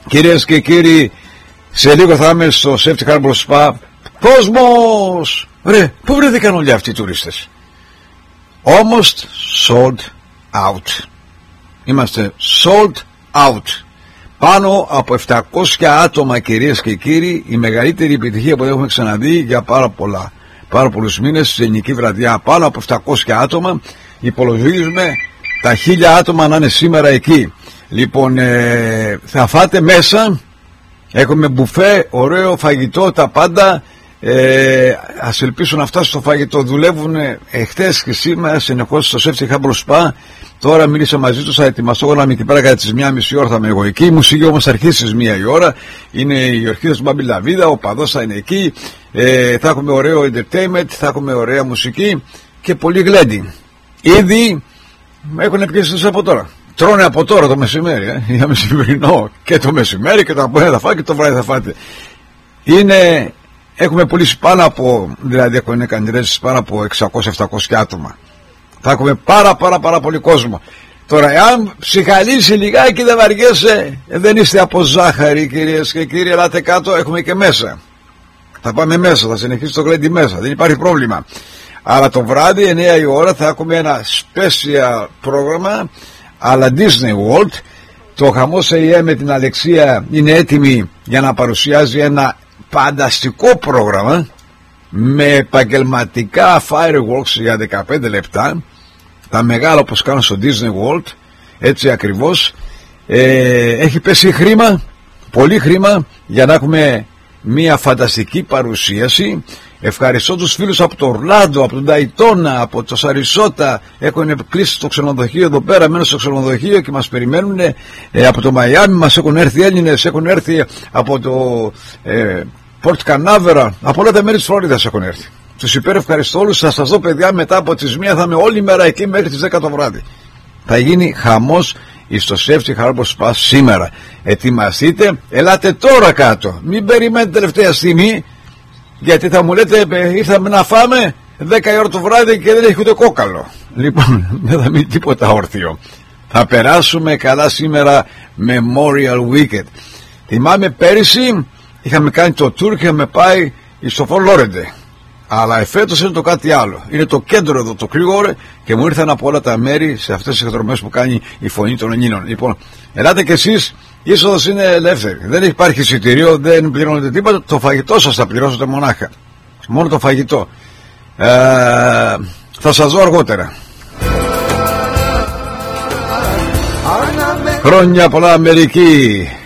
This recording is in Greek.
Κυρίες και κύριοι, σε λίγο θα είμαι στο Safety Harbor Spa. Κόσμος! Ρε, πού βρεθήκαν όλοι αυτοί οι τουρίστες? Almost sold out. Είμαστε sold out. Πάνω από 700 άτομα, κυρίες και κύριοι, η μεγαλύτερη επιτυχία που έχουμε ξαναδεί για πάρα πολλούς μήνες στη ελληνική βραδιά. Πάνω από 700 άτομα, υπολογίζουμε τα 1000 άτομα να είναι σήμερα εκεί. Λοιπόν, θα φάτε μέσα, έχουμε μπουφέ, ωραίο φαγητό, τα πάντα. Ας ελπίσω να φτάσει στο φαγητό. Δουλεύουν χτες και σήμερα συνεχώς στο Safety Harbor Spa. Τώρα μίλησα μαζί τους, θα ετοιμαστώ να είμαι εκεί πέρα κατά τις 1:30 ώρα, θα είμαι εγώ εκεί. Η μουσική όμως θα αρχίσει στις 1 η ώρα. Είναι η ορχήστρα του Μπάμπη Λαβίδα, ο παδός θα είναι εκεί. Θα έχουμε ωραίο entertainment, θα έχουμε ωραία μουσική και πολύ γλέντι. Ήδη έχουν πιέσει από τώρα. Τρώνε από τώρα το μεσημέρι, για μεσημερινό, και το μεσημέρι και το απόγευμα θα φάτε και το βράδυ θα φάτε. Έχουμε πουλήσει πάνω από, δηλαδή έχουν κάνει ρέσεις πάνω από 600-700 άτομα. Θα έχουμε πάρα πολύ κόσμο. Τώρα, εάν ψυχαλίσει λιγάκι, δεν βαριέσαι, δεν είστε από ζάχαρη, κυρίες και κύριοι, ελάτε κάτω, έχουμε και μέσα. Θα πάμε μέσα, θα συνεχίσει το γλέντι μέσα, δεν υπάρχει πρόβλημα. Αλλά το βράδυ 9 η ώρα θα έχουμε ένα special πρόγραμμα αλλά Disney World. Το χαμός ΑΕ με την Αλεξία είναι έτοιμη για να παρουσιάζει ένα φανταστικό πρόγραμμα με επαγγελματικά fireworks για 15 λεπτά, τα μεγάλα όπως κάνουν στο Disney World, έτσι ακριβώς. Έχει πέσει χρήμα, πολύ χρήμα, για να έχουμε μια φανταστική παρουσίαση. Ευχαριστώ τους φίλους από το Ορλάντο, από τον Νταϊτόνα, από το Σαρισότα. Έχουν κλείσει το ξενοδοχείο εδώ πέρα, μένουν στο ξενοδοχείο και μας περιμένουν. Από το Μαϊάμι μας έχουν έρθει Έλληνες, έχουν έρθει από το Port Canaveral, από όλα τα μέρη της Φλόριδας έχουν έρθει. Τους υπερευχαριστώ όλους. Θα σας δω, παιδιά, μετά από τις 1 θα είμαι όλη μέρα εκεί μέχρι τις 10 το βράδυ. Θα γίνει χαμός στο Safety Harbor Spa σήμερα. Ετοιμαστείτε, ελάτε τώρα κάτω. Μην περιμένετε τελευταία στιγμή, γιατί θα μου λέτε ήρθαμε να φάμε 10 η ώρα το βράδυ και δεν έχει ούτε κόκαλο. Λοιπόν, δεν θα μείνει τίποτα όρθιο. Θα περάσουμε καλά σήμερα, Memorial Weekend. Θυμάμαι πέρυσι είχαμε κάνει το tour και είχαμε πάει στο Fort Lauderdale. Αλλά εφέτος είναι το κάτι άλλο. Είναι το κέντρο εδώ, το Κρίγορε, και μου ήρθαν από όλα τα μέρη σε αυτές τις εκδρομές που κάνει η Φωνή των Ελλήνων. Λοιπόν, ελάτε κι εσείς, η είσοδος είναι ελεύθερη. Δεν υπάρχει εισιτήριο, δεν πληρώνετε τίποτα. Το φαγητό σας θα πληρώσετε μονάχα. Μόνο το φαγητό. Θα σας δω αργότερα. Χρόνια πολλά Αμερική.